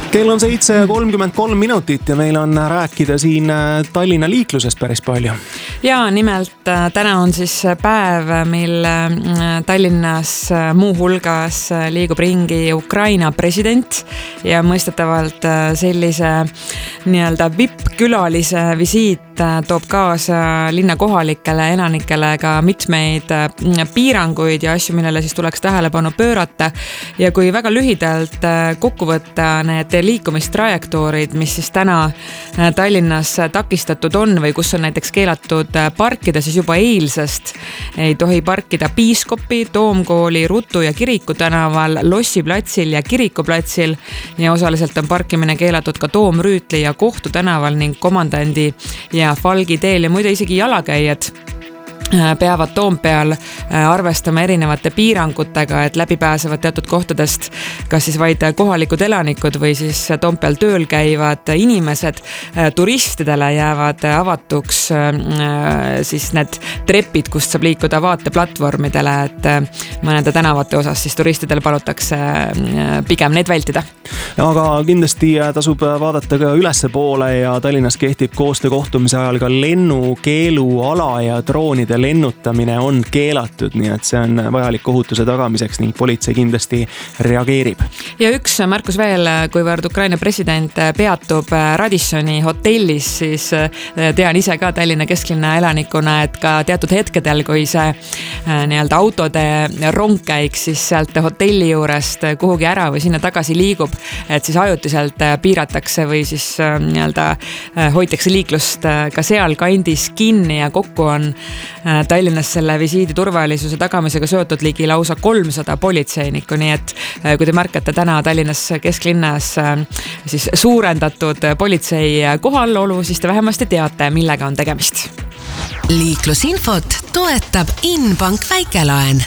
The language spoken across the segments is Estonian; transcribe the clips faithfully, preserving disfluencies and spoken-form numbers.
Kell on seitse kolmkümmend kolm minutit ja meil on rääkida siin Tallinna liiklusest päris palju. Ja nimelt täna on siis päev, mil Tallinnas muu hulgas liigub ringi Ukraina president ja mõistetavalt sellise nii-öelda V I P-külalise visiit toob kaasa linna kohalikele elanikele ka mitmeid piiranguid ja asju, millele siis tuleks tähelepanu pöörata. Ja kui väga lühidalt kokku võtta need liikumistrajektoorid, mis siis täna Tallinnas takistatud on või kus on näiteks keelatud parkida, siis juba eilsest ei tohi parkida Piiskopi, Toomkooli, Rutu ja Kiriku tänaval, Lossi platsil ja Kiriku platsil ja osaliselt on parkimine keelatud ka Toomrüütli ja Kohtu tänaval ning Komandandi ja Falgi teel ja muide isegi jalakäijad peavad Toompeal arvestama erinevate piirangutega, et läbi pääsevad teatud kohtadest kas siis vaid kohalikud elanikud või siis Toompeal tööl käivad inimesed. Turistidele jäävad avatuks siis need trepid, kust saab liikuda vaateplatvormidele, et mõnede tänavate osas siis turistidele palutakse pigem neid vältida. Aga kindlasti tasub vaadata ka ülesse poole ja Tallinnas kehtib koostöö kohtumise ajal ka lennukeeluala ja droonide lennutamine on keelatud, nii et see on vajalik ohutuse tagamiseks ning politsei kindlasti reageerib. Ja üks märkus veel, kuivõrd Ukraina president peatub Radissoni hotellis, siis tean ise ka Tallinna kesklinna elanikuna, et ka teatud hetkedel, kui see nii-öelda autode rong käiks, siis sealt hotelli juurest kuhugi ära või sinna tagasi liigub, et siis ajutiselt piiratakse või siis nii-öelda hoitakse liiklust ka seal kandis kinni ja kokku on Tallinnas selle visiidi turvalisuse tagamisega seotud ligi lausa kolmsada politseinikku, nii et kui te märkate täna Tallinnas kesklinnas siis suurendatud politsei kohalolu, siis te vähemasti teate, millega on tegemist. Liiklusinfot toetab Inbank väikelaen.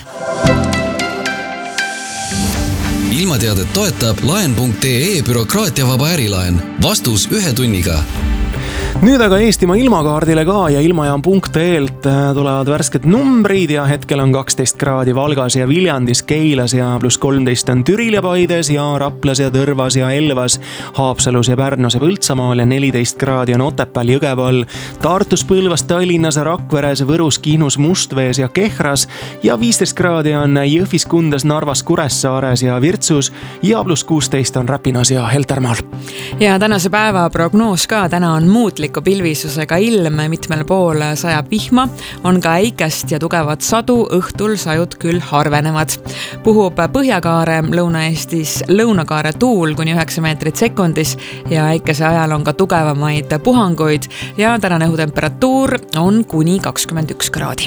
Ilmateadet toetab laen punkt ee bürokraatiavaba ärilaen. Vastus ühe tunniga. Nüüd aga Eestimaa ilmakaardile ka ja ilmajaam punkt ee-lt tulevad värsked numbrid ja hetkel on kaksteist kraadi Valgas ja Viljandis, Keilas ja pluss kolmteist on Türil ja Paides ja Raplas ja Tõrvas ja Elvas, Haapsalus ja Pärnus ja Põltsamaal ja neliteist kraadi on Otepääl, Jõgeval, Tartus, Põlvas, Tallinnas, Rakveres, Võrus, Kihnus, Mustvees ja Kehras ja viisteist kraadi on Jõhvis, Kundas, Narvas, Kuressaares ja Virtsus ja pluss kuusteist on Räpinas ja Heltermaal. Ja tänase päeva prognoos ka, täna on muutlik pilvisusega ilm, mitmel pool sajab vihma, on ka äikest ja tugevat sadu, õhtul sajud küll harvenevad. Puhub Põhjakaare, Lõuna-Eestis lõunakaare tuul kuni üheksa meetrit sekundis ja äikese ajal on ka tugevamaid puhanguid ja tänane õhutemperatuur on kuni kakskümmend üks kraadi.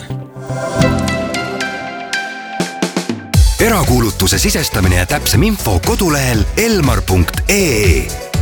Erakuulutuse sisestamine ja täpsem info kodulehel elmar punkt ee.